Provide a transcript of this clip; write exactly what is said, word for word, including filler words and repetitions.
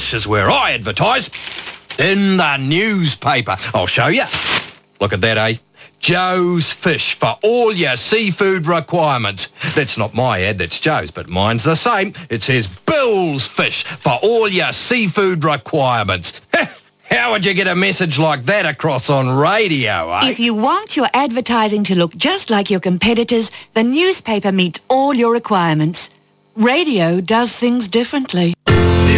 Fish is where I advertise. In the newspaper. I'll show you. Look at that, eh? Joe's Fish for all your seafood requirements. That's not my ad, that's Joe's, but mine's the same. It says Bill's Fish for all your seafood requirements. How would you get a message like that across on radio, eh? If you want your advertising to look just like your competitors, the newspaper meets all your requirements. Radio does things differently.